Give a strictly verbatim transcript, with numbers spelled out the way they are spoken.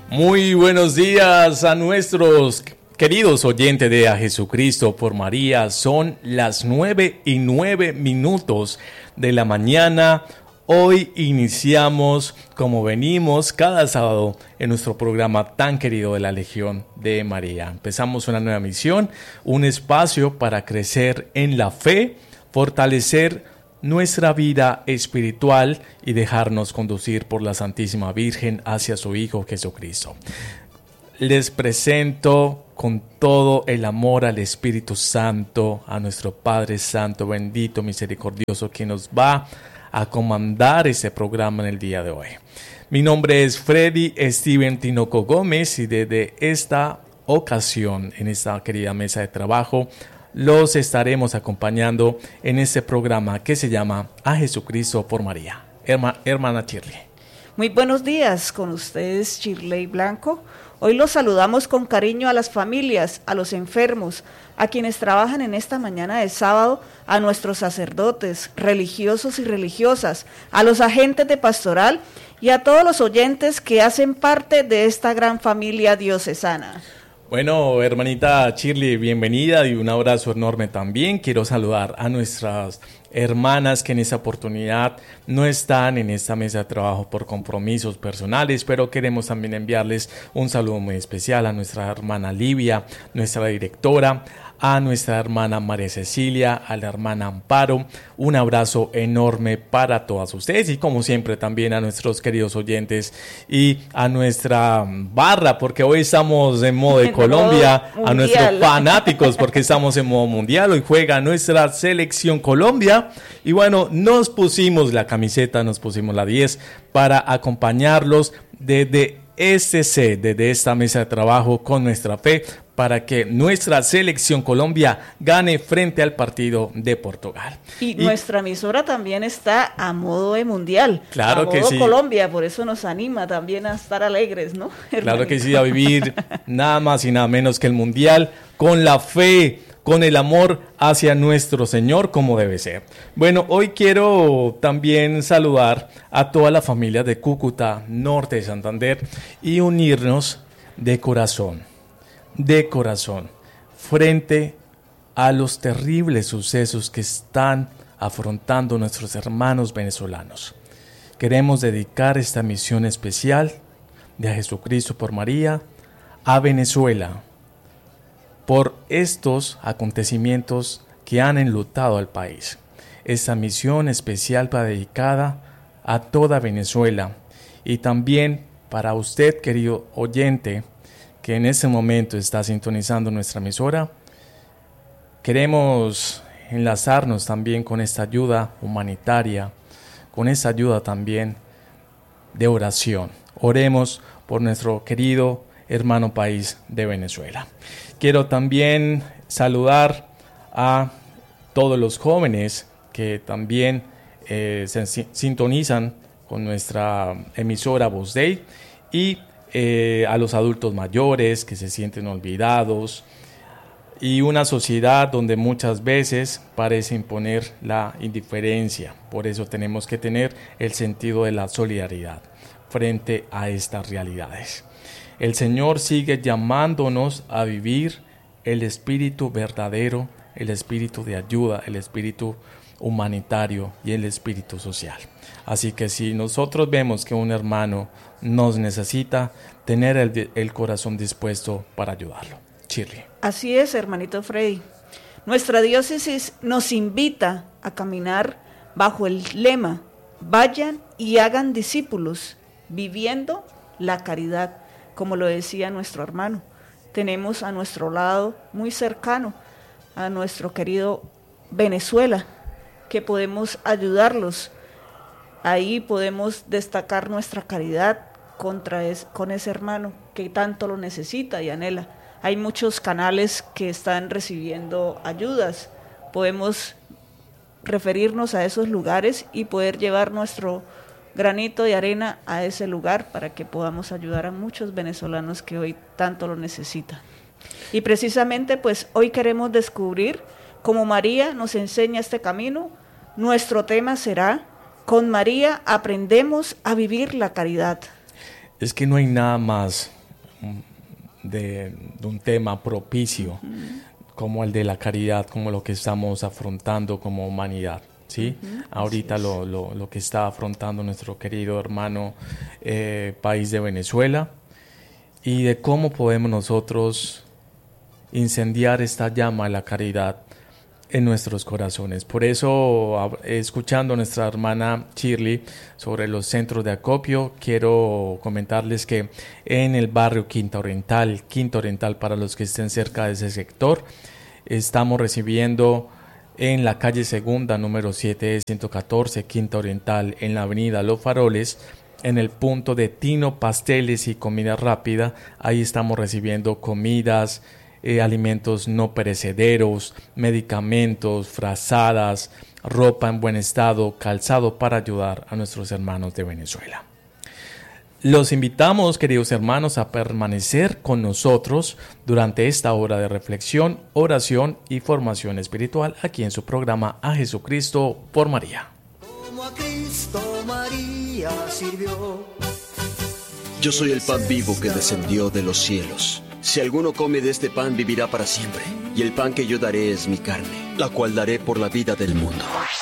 Muy buenos días a nuestros queridos oyentes de A Jesucristo por María. Son las nueve y nueve minutos de la mañana. Hoy iniciamos, como venimos cada sábado, en nuestro programa tan querido de la Legión de María. Empezamos una nueva misión, un espacio para crecer en la fe, fortalecer nuestra vida espiritual y dejarnos conducir por la Santísima Virgen hacia su Hijo Jesucristo. Les presento con todo el amor al Espíritu Santo, a nuestro Padre Santo, bendito, misericordioso, que nos va a comandar este programa en el día de hoy. Mi nombre es Freddy Steven Tinoco Gómez y desde esta ocasión, en esta querida mesa de trabajo, los estaremos acompañando en este programa que se llama A Jesucristo por María. Herma, hermana Shirley. Muy buenos días, con ustedes Shirley Blanco. Hoy los saludamos con cariño a las familias, a los enfermos, a quienes trabajan en esta mañana de sábado, a nuestros sacerdotes, religiosos y religiosas, a los agentes de pastoral y a todos los oyentes que hacen parte de esta gran familia diocesana. Bueno, hermanita Shirley, bienvenida y un abrazo enorme también. Quiero saludar a nuestras hermanas que en esta oportunidad no están en esta mesa de trabajo por compromisos personales, pero queremos también enviarles un saludo muy especial a nuestra hermana Livia, nuestra directora, a nuestra hermana María Cecilia, a la hermana Amparo. Un abrazo enorme para todas ustedes y como siempre también a nuestros queridos oyentes y a nuestra barra, porque hoy estamos en modo de Colombia, a nuestros fanáticos porque estamos en modo mundial. Hoy juega nuestra selección Colombia y bueno, nos pusimos la camiseta, nos pusimos la diez para acompañarlos desde este C, desde esta mesa de trabajo con nuestra fe, para que nuestra selección Colombia gane frente al partido de Portugal. Y, y nuestra emisora también está a modo de mundial. Claro que sí. A modo Colombia, por eso nos anima también a estar alegres, ¿no, hermanito? Claro que sí, a vivir nada más y nada menos que el mundial con la fe, con el amor hacia nuestro Señor como debe ser. Bueno, hoy quiero también saludar a toda la familia de Cúcuta, norte de Santander, y unirnos de corazón, de corazón, frente a los terribles sucesos que están afrontando nuestros hermanos venezolanos. Queremos dedicar esta misión especial de A Jesucristo por María a Venezuela, por estos acontecimientos que han enlutado al país. Esta misión especial va dedicada a toda Venezuela y también para usted, querido oyente, que en este momento está sintonizando nuestra emisora. Queremos enlazarnos también con esta ayuda humanitaria, con esta ayuda también de oración. Oremos por nuestro querido hermano país de Venezuela. Quiero también saludar a todos los jóvenes que también eh, se sintonizan con nuestra emisora Voz Dei y eh, a los adultos mayores que se sienten olvidados y una sociedad donde muchas veces parece imponer la indiferencia. Por eso tenemos que tener el sentido de la solidaridad frente a estas realidades. El Señor sigue llamándonos a vivir el espíritu verdadero, el espíritu de ayuda, el espíritu humanitario y el espíritu social. Así que si nosotros vemos que un hermano nos necesita, tener el, el corazón dispuesto para ayudarlo. Shirley. Así es, hermanito Freddy. Nuestra diócesis nos invita a caminar bajo el lema: vayan y hagan discípulos, viviendo la caridad. Como lo decía nuestro hermano, tenemos a nuestro lado muy cercano a nuestro querido Venezuela, que podemos ayudarlos. Ahí podemos destacar nuestra caridad contra es, con ese hermano que tanto lo necesita y anhela. Hay muchos canales que están recibiendo ayudas. Podemos referirnos a esos lugares y poder llevar nuestro granito de arena a ese lugar para que podamos ayudar a muchos venezolanos que hoy tanto lo necesitan. Y precisamente pues hoy queremos descubrir cómo María nos enseña este camino. Nuestro tema será: con María aprendemos a vivir la caridad. Es que no hay nada más de, de un tema propicio, uh-huh. como el de la caridad, como lo que estamos afrontando como humanidad. ¿Sí? Uh-huh. Ahorita lo, lo, lo que está afrontando nuestro querido hermano eh, país de Venezuela, y de cómo podemos nosotros incendiar esta llama de la caridad en nuestros corazones. Por eso, escuchando a nuestra hermana Shirley sobre los centros de acopio, quiero comentarles que en el barrio Quinta Oriental, Quinta Oriental para los que estén cerca de ese sector, estamos recibiendo en la calle Segunda, número siete ciento catorce, Quinta Oriental, en la avenida Los Faroles, en el punto de Tino Pasteles y Comida Rápida. Ahí estamos recibiendo comidas, eh, alimentos no perecederos, medicamentos, frazadas, ropa en buen estado, calzado para ayudar a nuestros hermanos de Venezuela. Los invitamos, queridos hermanos, a permanecer con nosotros durante esta hora de reflexión, oración y formación espiritual aquí en su programa A Jesucristo por María. Como a Cristo María sirvió. Yo soy el pan vivo que descendió de los cielos. Si alguno come de este pan, vivirá para siempre. Y el pan que yo daré es mi carne, la cual daré por la vida del mundo.